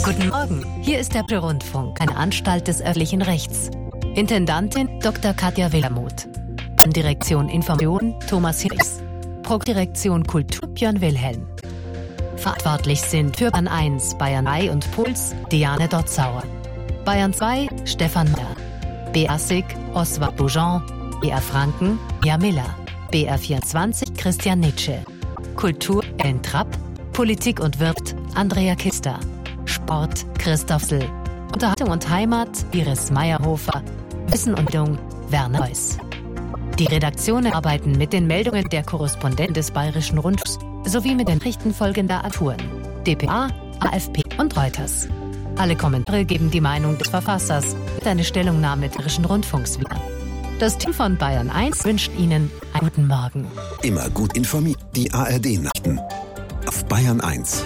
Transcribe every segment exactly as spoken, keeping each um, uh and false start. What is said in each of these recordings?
Guten Morgen, hier ist der Rundfunk, eine Anstalt des öffentlichen Rechts. Intendantin Doktor Katja Willermuth. Direktion Information Thomas Hicks. Prokdirektion Kultur Björn Wilhelm. Verantwortlich sind für Bayern eins, Bayern drei und Puls Diane Dotzauer. Bayern zwei Stefan Meyer. B R Sig Oswald Boujon. B R Franken Ja Miller. B R vierundzwanzig Christian Nitsche. Kultur Ellen Trapp. Politik und Wirt Andrea Kister. Sport Christoph Sl. Unterhaltung und Heimat Iris Meyerhofer. Wissen und Bildung Werner Heuss. Die Redaktionen arbeiten mit den Meldungen der Korrespondenten des Bayerischen Rundfunks sowie mit den Nachrichten folgender Agenturen: D P A, A F P und Reuters. Alle Kommentare geben die Meinung des Verfassers mit einer Stellungnahme des Bayerischen Rundfunks wieder. Das Team von Bayern eins wünscht Ihnen einen guten Morgen. Immer gut informiert. Die A R D-Nachrichten auf Bayern eins.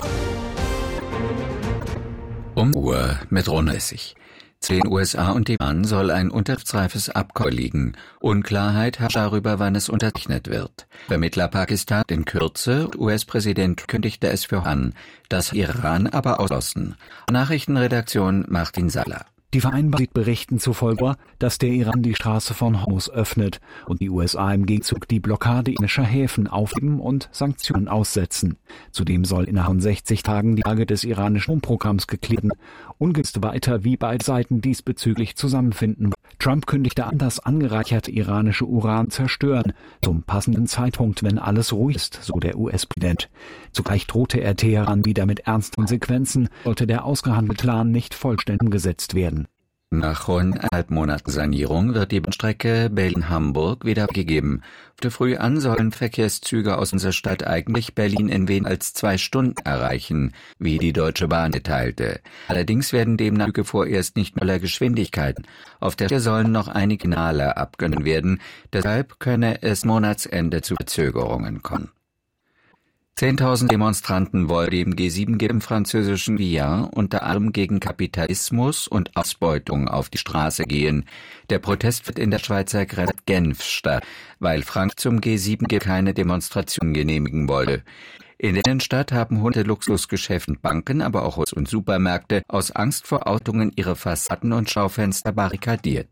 Um Uhr mit Ronessig. Zwischen den U S A und Iran soll ein unterschriftsreifes Abkommen liegen. Unklarheit herrscht darüber, wann es unterzeichnet wird. Vermittler Pakistan in Kürze, U S-Präsident kündigte es für an, das Iran aber ausschlossen. Nachrichtenredaktion Martin Saller. Die Vereinbarung sieht Berichten zufolge, dass der Iran die Straße von Hormuz öffnet und die U S A im Gegenzug die Blockade iranischer Häfen aufheben und Sanktionen aussetzen. Zudem soll innerhalb von sechzig Tagen die Lage des iranischen Atomprogramms geklärt werden. Ungewusst weiter, wie beide Seiten diesbezüglich zusammenfinden. Trump kündigte an, das angereicherte iranische Uran zerstören, zum passenden Zeitpunkt, wenn alles ruhig ist, so der U S-Präsident. Zugleich drohte er Teheran wieder mit ernsten Konsequenzen, sollte der ausgehandelte Plan nicht vollständig umgesetzt werden. Nach rund eineinhalb Monaten Sanierung wird die Bahnstrecke Berlin-Hamburg wieder gegeben. Heute früh an sollen Verkehrszüge aus unserer Stadt eigentlich Berlin in weniger als zwei Stunden erreichen, wie die Deutsche Bahn mitteilte. Allerdings werden demnach Züge vorerst nicht voller Geschwindigkeiten. Auf der Strecke sollen noch einige Signale abgenommen werden, deshalb könne es Monatsende zu Verzögerungen kommen. Zehntausend Demonstranten wollen dem G sieben im französischen Guyana unter anderem gegen Kapitalismus und Ausbeutung auf die Straße gehen. Der Protest findet in der Schweizer Grenze Genf statt, weil Frankreich zum G sieben keine Demonstration genehmigen wollte. In der Innenstadt haben hunderte Luxusgeschäfte und Banken, aber auch Hotels und Supermärkte aus Angst vor Outungen ihre Fassaden und Schaufenster barrikadiert.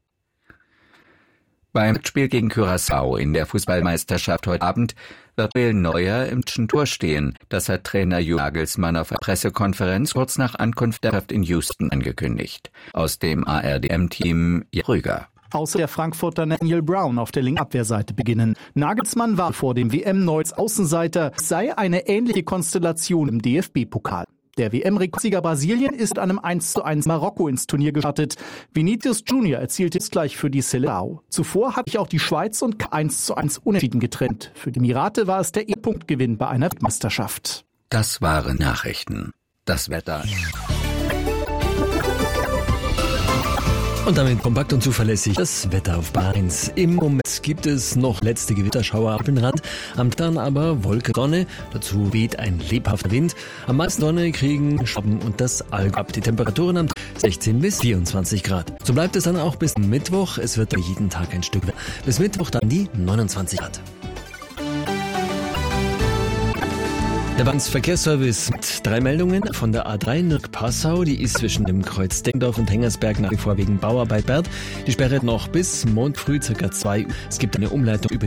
Beim Spiel gegen Curaçao in der Fußballmeisterschaft heute Abend wird Manuel Neuer im Tor stehen. Das hat Trainer Julian Nagelsmann auf einer Pressekonferenz kurz nach Ankunft der Mannschaft in Houston angekündigt. Aus dem A R D M-Team Jan Rüger. Außer der Frankfurter Daniel Brown auf der linken Abwehrseite beginnen. Nagelsmann war vor dem W M-Neues Außenseiter, es sei eine ähnliche Konstellation im D F B-Pokal. Der W M-Rekordsieger Brasilien ist einem eins zu eins Marokko ins Turnier gestartet. Vinicius Junior erzielte es gleich für die Seleção. Zuvor hatte sich auch die Schweiz und eins zu eins unentschieden getrennt. Für die Emirate war es der E-Punktgewinn bei einer Weltmeisterschaft. Das waren Nachrichten. Das Wetter. Und damit kompakt und zuverlässig das Wetter auf Bayern eins. Im Moment gibt es noch letzte Gewitterschauer ab dem Rand, am dann aber Wolke, Sonne, dazu weht ein lebhafter Wind. Am meisten Sonne kriegen Schwaben und das Allgäu ab. Die Temperaturen am sechzehn bis vierundzwanzig Grad. So bleibt es dann auch bis Mittwoch. Es wird jeden Tag ein Stück wärmer. Bis Mittwoch dann die neunundzwanzig Grad. Der Verkehrsservice mit drei Meldungen von der A drei Nürnberg-Passau. Die ist zwischen dem Kreuz Denkdorf und Hengersberg nach wie vor wegen Bauarbeit sperrt. Die Sperre noch bis Montag früh circa zwei Uhr. Es gibt eine Umleitung über